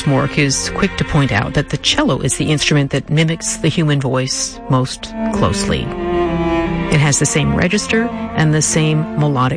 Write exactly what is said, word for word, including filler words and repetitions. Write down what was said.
Charles Mork is quick to point out that the cello is the instrument that mimics the human voice most closely. It has the same register and the same melodic